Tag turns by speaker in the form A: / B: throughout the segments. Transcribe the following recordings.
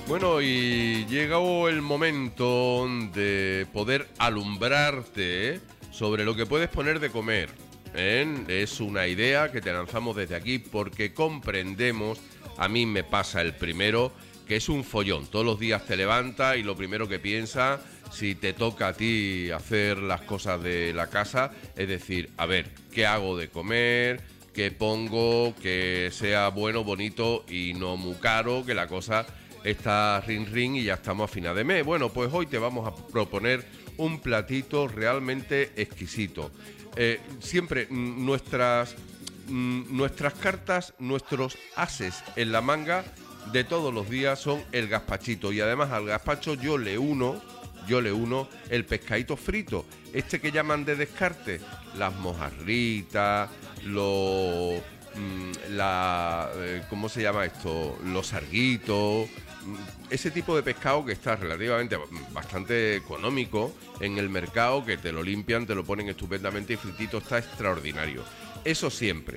A: Bueno, y llegó el momento de poder alumbrarte sobre lo que puedes poner de comer. Es una idea que te lanzamos desde aquí porque comprendemos, a mí me pasa el primero, que es un follón. Todos los días te levantas y lo primero que piensas, si te toca a ti hacer las cosas de la casa, es decir, a ver, ¿qué hago de comer? ¿Qué pongo? Que sea bueno, bonito y no muy caro, que la cosa está ring ring y ya estamos a final de mes. Bueno, pues hoy te vamos a proponer un platito realmente exquisito. Siempre nuestras cartas, nuestros ases en la manga de todos los días son el gazpachito. Y además al gazpacho yo le uno el pescadito frito, este que llaman de descarte, las mojarritas, ¿cómo se llama esto? Los sarguitos, ese tipo de pescado que está relativamente bastante económico en el mercado, que te lo limpian, te lo ponen estupendamente y fritito, está extraordinario. Eso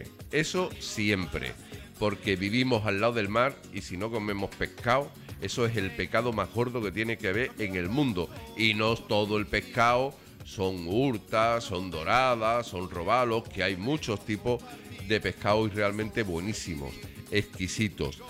A: siempre, porque vivimos al lado del mar y si no comemos pescado, eso es el pecado más gordo que tiene que haber en el mundo. Y no todo el pescado son hurtas, son doradas, son robalos, que hay muchos tipos de pescado y realmente buenísimos, exquisitos.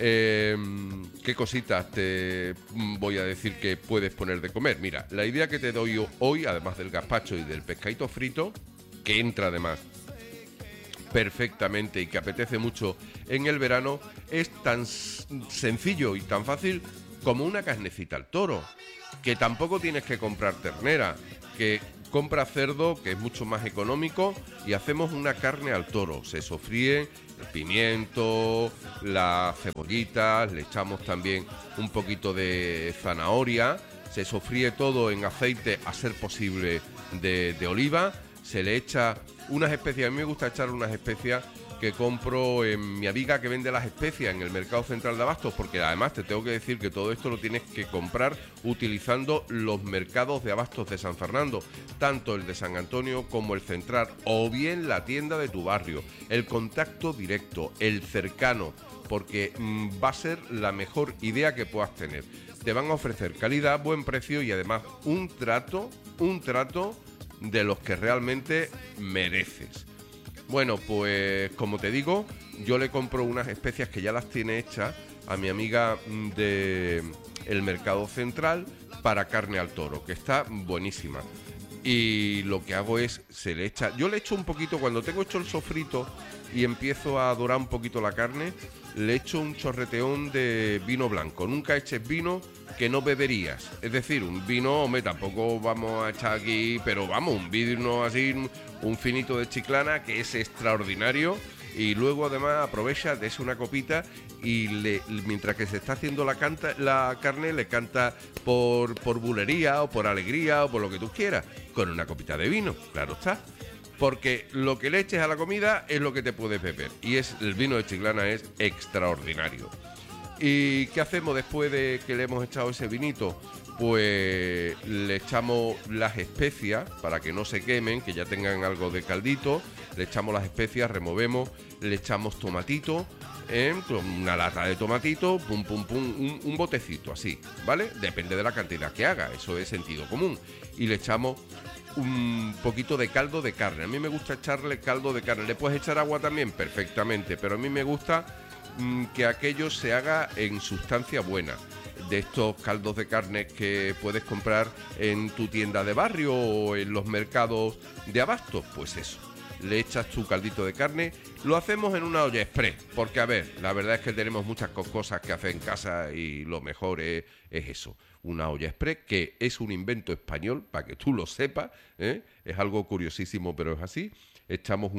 A: ¿Qué cositas te voy a decir que puedes poner de comer? Mira, la idea que te doy hoy, además del gazpacho y del pescadito frito, que entra además perfectamente y que apetece mucho en el verano, es tan sencillo y tan fácil como una carnecita al toro, que tampoco tienes que comprar ternera, que compra cerdo, que es mucho más económico, y hacemos una carne al toro. Se sofríe el pimiento, las cebollitas, le echamos también un poquito de zanahoria, se sofríe todo en aceite, a ser posible de oliva, se le echa unas especias. A mí me gusta echar unas especias que compro en mi amiga que vende las especias en el Mercado Central de Abastos, porque además te tengo que decir que todo esto lo tienes que comprar utilizando los mercados de abastos de San Fernando, tanto el de San Antonio como el Central, o bien la tienda de tu barrio. El contacto directo, el cercano, porque va a ser la mejor idea que puedas tener. Te van a ofrecer calidad, buen precio y además un trato de los que realmente mereces. Bueno, pues como te digo, yo le compro unas especias que ya las tiene hechas a mi amiga de el Mercado Central para carne al toro, que está buenísima. Y lo que hago es, yo le echo un poquito, cuando tengo hecho el sofrito y empiezo a dorar un poquito la carne, le echo un chorreteón de vino blanco. Nunca eches vino que no beberías. Es decir, un vino, hombre, tampoco vamos a echar aquí, pero vamos, un vino así, un finito de Chiclana, que es extraordinario. Y luego además aprovecha, des una copita y mientras que se está haciendo la carne, le canta por bulería o por alegría o por lo que tú quieras, con una copita de vino, claro está. Porque lo que le eches a la comida es lo que te puedes beber. Y el vino de Chiclana es extraordinario. ¿Y qué hacemos después de que le hemos echado ese vinito? Pues le echamos las especias para que no se quemen, que ya tengan algo de caldito. Le echamos las especias, removemos, le echamos tomatito, una lata de tomatito, pum, pum, pum, un botecito así, ¿vale? Depende de la cantidad que haga, eso es sentido común. Y le echamos un poquito de caldo de carne. A mí me gusta echarle caldo de carne. ¿Le puedes echar agua también? Perfectamente, pero a mí me gusta que aquello se haga en sustancia buena. De estos caldos de carne que puedes comprar en tu tienda de barrio o en los mercados de abastos, pues eso. Le echas tu caldito de carne, lo hacemos en una olla express, porque a ver, la verdad es que tenemos muchas cosas que hacer en casa y lo mejor es eso, una olla express, que es un invento español, para que tú lo sepas, es algo curiosísimo, pero es así. Echamos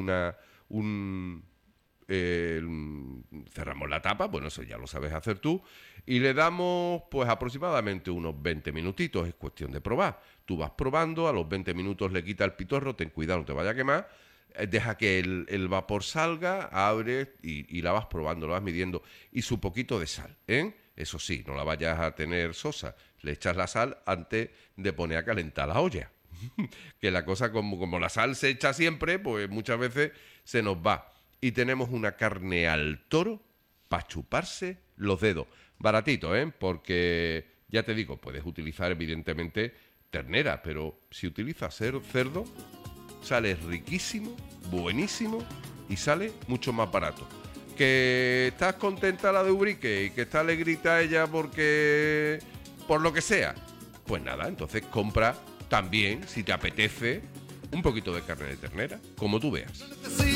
A: cerramos la tapa, bueno, eso ya lo sabes hacer tú, y le damos pues aproximadamente unos 20 minutitos, es cuestión de probar. Tú vas probando, a los 20 minutos le quita el pitorro, ten cuidado, no te vaya a quemar, deja que el vapor salga, abres y la vas probando, la vas midiendo, y su poquito de sal, Eso sí, no la vayas a tener sosa, le echas la sal antes de poner a calentar la olla. Que la cosa, como la sal se echa siempre, pues muchas veces se nos va. Y tenemos una carne al toro para chuparse los dedos. Baratito, ¿eh? Porque, ya te digo, puedes utilizar evidentemente ternera, pero si utilizas cerdo, sale riquísimo, buenísimo y sale mucho más barato. Que estás contenta la de Ubrique y que está alegrita ella porque... por lo que sea, pues nada, entonces compra también, si te apetece, un poquito de carne de ternera, como tú veas.